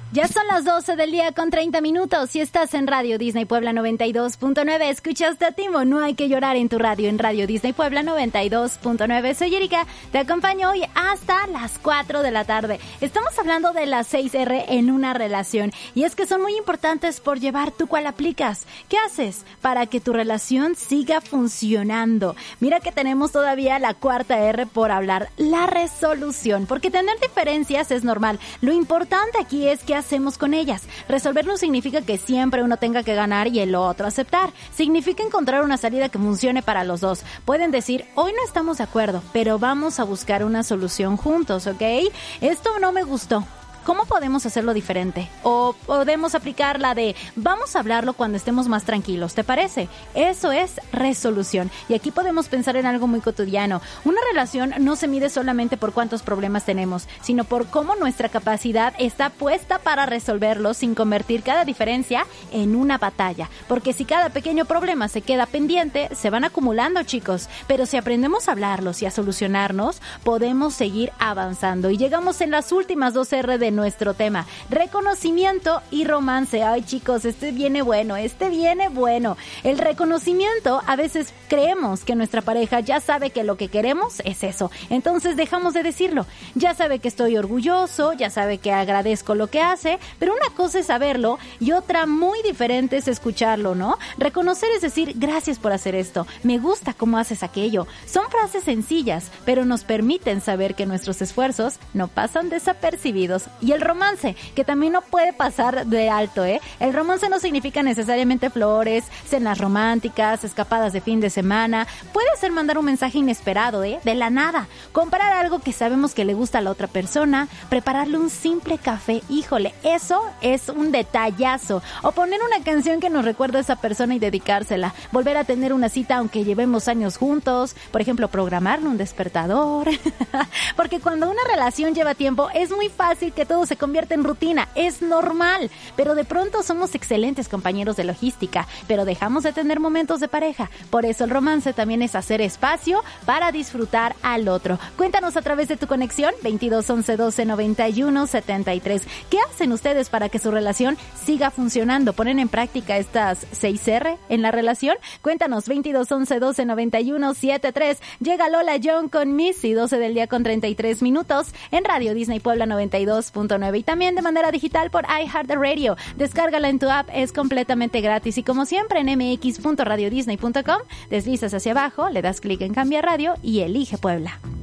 Ya son las 12 del día con 30 minutos y estás en Radio Disney Puebla 92.9. Escuchaste a Timo, no hay que llorar en tu radio, en Radio Disney Puebla 92.9. Soy Erika, te acompaño hoy hasta las 4 de la tarde. Estamos hablando de las 6R en una relación y es que son muy importantes por llevar tú cuál aplicas. ¿Qué haces para que tu relación siga funcionando? Mira que tenemos todavía la cuarta R por hablar, la resolución, porque tener diferencias es normal. Lo importante aquí es que hacemos con ellas. Resolver no significa que siempre uno tenga que ganar y el otro aceptar. Significa encontrar una salida que funcione para los dos. Pueden decir, hoy no estamos de acuerdo, pero vamos a buscar una solución juntos, ¿ok? Esto no me gustó. ¿Cómo podemos hacerlo diferente? O podemos aplicar la de vamos a hablarlo cuando estemos más tranquilos, ¿te parece? Eso es resolución. Y aquí podemos pensar en algo muy cotidiano. Una relación no se mide solamente por cuántos problemas tenemos, sino por cómo nuestra capacidad está puesta para resolverlos sin convertir cada diferencia en una batalla. Porque si cada pequeño problema se queda pendiente, se van acumulando, chicos. Pero si aprendemos a hablarlos y a solucionarnos, podemos seguir avanzando. Y llegamos en las últimas 2 R de nuestro tema, reconocimiento y romance. Ay, chicos, este viene bueno. El reconocimiento, a veces creemos que nuestra pareja ya sabe que lo que queremos es eso, entonces dejamos de decirlo. Ya sabe que estoy orgulloso, ya sabe que agradezco lo que hace, pero una cosa es saberlo y otra muy diferente es escucharlo, ¿no? Reconocer es decir, gracias por hacer esto, me gusta cómo haces aquello. Son frases sencillas, pero nos permiten saber que nuestros esfuerzos no pasan desapercibidos. Y el romance, que también no puede pasar de alto, ¿eh? El romance no significa necesariamente flores, cenas románticas, escapadas de fin de semana. Puede ser mandar un mensaje inesperado, de la nada. Comprar algo que sabemos que le gusta a la otra persona. Prepararle un simple café. Híjole, eso es un detallazo. O poner una canción que nos recuerda a esa persona y dedicársela. Volver a tener una cita aunque llevemos años juntos. Por ejemplo, programarle un despertador. Porque cuando una relación lleva tiempo, es muy fácil que todo se convierte en rutina, es normal, pero de pronto somos excelentes compañeros de logística, pero dejamos de tener momentos de pareja. Por eso el romance también es hacer espacio para disfrutar al otro. Cuéntanos a través de tu conexión 22 11 12 91 73. ¿Qué hacen ustedes para que su relación siga funcionando? ¿Ponen en práctica estas 6R en la relación? Cuéntanos 22 11 12 91 73. Llega Lola Young con Missy, 12 del día con 33 minutos en Radio Disney Puebla 92.9 y también de manera digital por iHeartRadio. Descárgala en tu app, es completamente gratis y como siempre en mx.radiodisney.com deslizas hacia abajo, le das clic en Cambia Radio y elige Puebla.